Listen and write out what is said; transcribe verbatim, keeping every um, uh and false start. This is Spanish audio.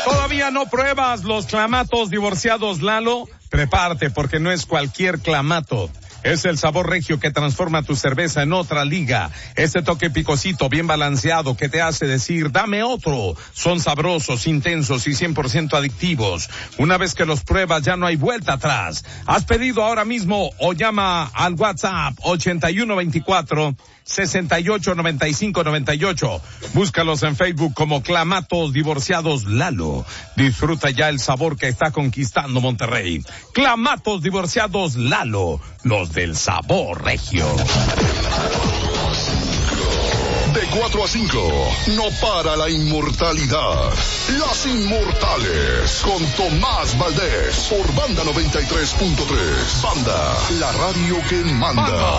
¿Todavía no pruebas los clamatos divorciados Lalo? Prepárate, porque no es cualquier clamato. Es el sabor regio que transforma tu cerveza en otra liga. Ese toque picosito bien balanceado que te hace decir, dame otro. Son sabrosos, intensos y cien por ciento adictivos. Una vez que los pruebas ya no hay vuelta atrás. Haz pedido ahora mismo o llama al WhatsApp ochenta y uno veinticuatro sesenta y ocho noventa y cinco noventa y ocho. Búscalos en Facebook como Clamatos Divorciados Lalo. Disfruta ya el sabor que está conquistando Monterrey. Clamatos Divorciados Lalo, los del sabor regio. De cuatro a cinco, no para la inmortalidad. Las Inmortales, con Tomás Valdés, por Banda noventa y tres punto tres. Banda, la radio que manda.